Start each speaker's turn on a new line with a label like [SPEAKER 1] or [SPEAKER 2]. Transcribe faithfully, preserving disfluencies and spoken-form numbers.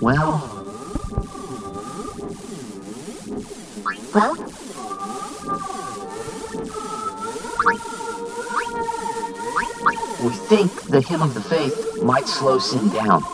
[SPEAKER 1] Well... Well? We think the hymn of the faith might slow Sin down.